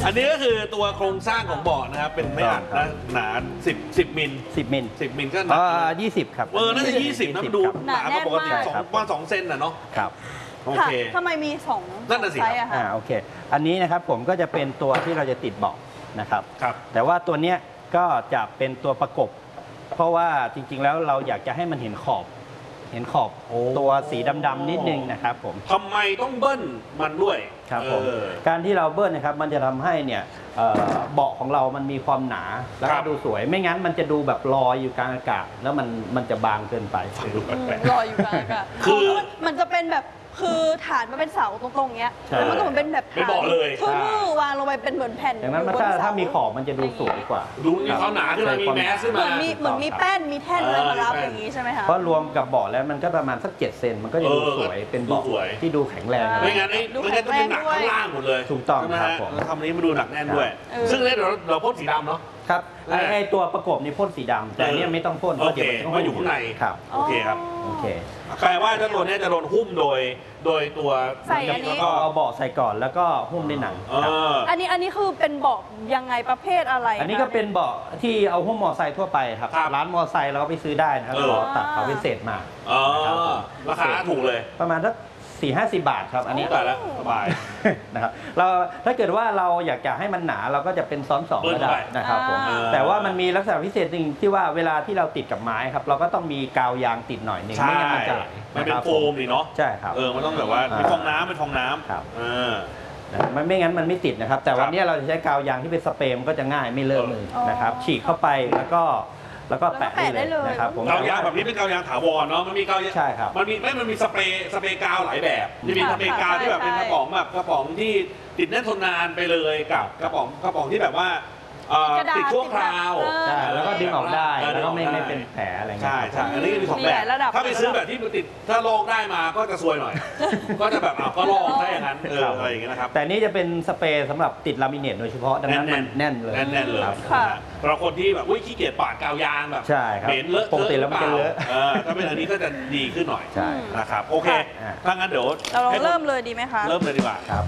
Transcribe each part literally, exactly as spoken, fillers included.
อันนี้ก็คือตัวโครงสร้างของเบาะนะครับเป็นไม่อัดนะหนาสิบ สิบมิลสิบมิลสิบมิลก็หนาอ่ายี่สิบครับเออน่าจะยี่สิบนะดูหนากว่าปกติสองว่าสองเซนน่ะเนาะครับโอเคทำไมมีสองนั่นน่ะสิไซส์อะคะอ่าโอเคอันนี้นะครับผมก็จะเป็นตัวที่เราจะติดเบาะนะครับครับแต่ว่าตัวเนี้ยก็จะเป็นตัวประกบเพราะว่าจริงๆแล้วเราอยากจะให้มันเห็นขอบเห็นขอบตัวสีดำๆนิดนึงนะครับผมทำไมต้องเบิ้ลมันด้วยครับผมการที่เราเบิ้ลนะครับมันจะทำให้เนี่ยเบาะของเรามันมีความหนาแล้วก็ดูสวยไม่งั้นมันจะดูแบบลอยอยู่กลางอากาศแล้วมันมันจะบางเกินไปลอยอยู่กลางอากาศคือมันจะเป็นแบบคือฐานมันเป็นเสาตรงๆเงี้ยแล้วมันก็เหมือนเป็นแบบไม่บอกเลยคือวางลงไปเป็นเหมือนแผ่นอย่างนั้นถ้าถ้ามีขอบมันจะดูสวยกว่าดูมีความหนาขึ้นมามีแมสขึ้นมาเหมือนมีเหมือนมีแป้นมีแท่นอะไรมารับอย่างนี้ใช่ไหมคะเพราะรวมกับเบาะแล้วมันก็ประมาณสักเจ็ดเซนมันก็จะดูสวยเป็นเบาะที่ดูแข็งแรงไม่งั้นไอ้ไม่งั้นจะเป็นหนักข้างล่างหมดเลยถูกต้องครับผมทำนี้มาดูหนักแน่นด้วยซึ่งเนี่ยเราเราพ่นสีดำเนาะครับไอ้ตัวประกบนี่พ่นสีดำแต่เนี่ยไม่ต้องพ่นเพราะเดี๋ยวมันต้องอยู่ข้างในครับโอเคครับโอเคแปลว่าเจ้าตัวนี้จะโดนหุ้มโดยโดยตัวใส่อันนี้ก็เอาเบาะใส่ก่อนแล้วก็หุ้มด้วยหนังอันนี้อันนี้คือเป็นเบาะยังไงประเภทอะไรอันนี้ก็เป็นเบาะที่เอาหุ้มมอไซค์ทั่วไปครับร้านมอไซค์เราก็ไปซื้อได้นะครับเราตัดเขาพิเศษมาราคาถูกเลยประมาณสักสี่ห้าสิบบาทครับอันนี้แต่ละสบายนะครับเราถ้าเกิดว่าเราอยากจะให้มันหนาเราก็จะเป็นซ้อนสองก็ได้นะครับผมแต่ว่ามันมีลักษณะพิเศษหนึ่งที่ว่าเวลาที่เราติดกับไม้ครับเราก็ต้องมีกาวยางติดหน่อยหนึ่งไม่งั้นมันจะไหลมันเป็นโฟมนี่เนาะใช่ครับเออมันต้องแบบว่าเป็นฟองน้ำเป็นฟองน้ำครับมันไม่งั้นมันไม่ติดนะครับแต่วันนี้เราจะใช้กาวยางที่เป็นสเปรย์มันก็จะง่ายไม่เลอะมือนะครับฉีกเข้าไปแล้วก็แล้วก็แปะได้เลยนะครับผมกาวยางแบบนี้เป็นกาวยางถาวรเนาะมันมีกาวยางใช่ครับมันมีไม่มันมีสเปรย์สเปรย์กาวหลายแบบจะมีสเปรย์กาวที่แบบเป็นกระป๋องแบบกระป๋องที่ติดแน่นทนนานไปเลยกับกระป๋องกระป๋องที่แบบว่าติดชั่วคราวแล้วก็ดึงออกได้แล้วก็ไม่ไม่เป็นแผลอะไรเงี้ยใช่ใช่อันนี้มีสองแบบถ้าไปซื้อแบบที่มันติดถ้าลอกได้มาก็จะซวยหน่อยก็จะแบบอ้าวก็ลอกได้อย่างนั้นเอออะไรอย่างเงี้ยนะครับแต่นี่จะเป็นสเปรย์สำหรับติดลามิเนตโดยเฉพาะดังนั้นมันแน่นเลยแน่นเลยเราคนที่แบบอุ้ยขี้เกียจปาดกาวยางแบบเหม็นเลอะปกติแล้วมันจะเลอะถ้าเป็นอันนี้ก็จะดีขึ้นหน่อยใช่นะครับโอเคถ้างั้นเดี๋ยวเราเริ่มเลยดีไหมคะเริ่มเลยดีกว่าครับ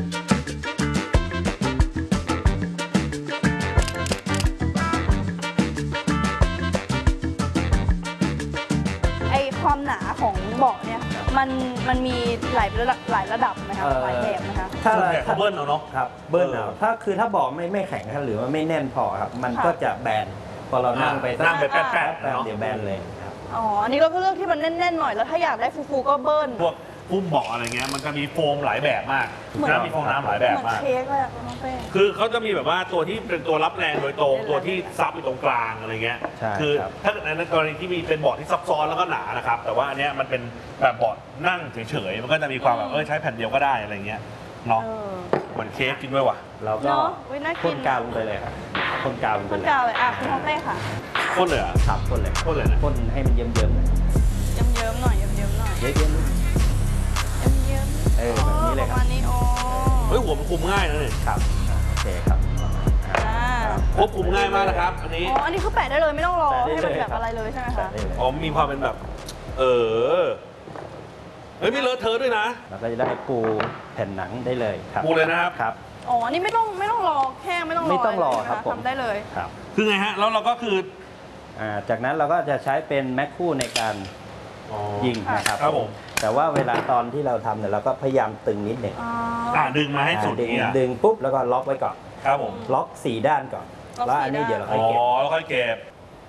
ความหนาของเบาะเนี่ยมันมันมีหลายระดับหลายระดับไหมคะหลายแบบนะคะถ้าเขาเบิ้ลเอาเนาะครับเบิ้ลเอาถ้าคือถ้าเบาะไม่ไม่แข็งหรือว่าไม่แน่นพอครับมันก็จะแบนพอเรานั่งไปนั่งไปแป๊บๆเดี๋ยวแบนเลยครับอ๋ออันนี้เราก็เลือกที่มันแน่นๆหน่อยแล้วถ้าอยากได้ฟูๆก็เบิ้ลพวกพุ่มเบาะอะไรเงี้ยมันจะมีโฟมหลายแบบมากนะมีฟองน้ำหลายแบบมากเค้กเลยอะน้องเป้คือเขาจะมีแบบว่าตัวที่เป็นตัวรับแรงโดยตรงตัวที่ซับอยู่ตรงกลางอะไรเงี้ยคือถ้าในกรณีที่มีเป็นเบาะที่ซับซ้อนแล้วก็หนานะครับแต่ว่าอันเนี้ยมันเป็นแบบเบาะนั่งเฉยๆมันก็จะมีความแบบเออใช้แผ่นเดียวก็ได้อะไรเงี้ยเนาะเหมือนเค้กกินด้วยว่ะเราก็พ่นกาวลงไปเลยครับพ่นกาวลงไปเลยพ่นกาวเลยอ่ะคุณน้องเป้ค่ะพ่นเลยอ่ะครับพ่นเลยพ่นเลยนะพ่นให้มันเยิ้มๆเลยเยิ้มๆหน่อยเยิ้มๆหน่อยเยิ้มๆเออแบบนี้เลยครับเฮ้ยหัวมันคุมง่ายนะเนี่ยครับโอเคครับควบคุมง่ายมากนะครับอันนี้อ๋ออันนี้คือแปะได้เลยไม่ต้องรอให้มันแบบอะไรเลยใช่ไหมคะอ๋อมีความเป็นแบบเออเฮ้ยไม่เลอะเทอะด้วยนะเราก็จะได้ปูแผ่นหนังได้เลยครับปูเลยนะครับครับอ๋อนี่ไม่ต้องไม่ต้องรอแห้งไม่ต้องรอไม่ต้องรอครับผมทำได้เลยครับคือไงฮะแล้วเราก็คืออ่าจากนั้นเราก็จะใช้เป็นแม็กคู่ในการยิงนะครับครับผมแต่ว่าเวลาตอนที่เราทำเนี่ยเราก็พยายามตึงนิดหนึ่งอ่าดึงมาให้สุดดึงดึงปุ๊บแล้วก็ล็อกไว้ก่อนครับผมล็อกสี่ด้านก่อนแล้วอันนี้เดี๋ยวเราค่อยเก็บอ๋อแล้วค่อยเก็บ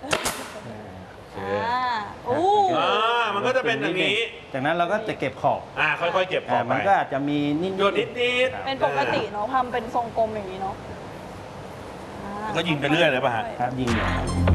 อ่าโอ้มันก็จะเป็นอย่างนี้จากนั้นเราก็จะเก็บขอบอ่าค่อยๆเก็บขอบมันก็อาจจะมีนิดนิดนิดเป็นปกติเนาะทำเป็นทรงกลมอย่างนี้เนาะก็ยิงไปเรื่อยเลยป่ะฮะครับยิง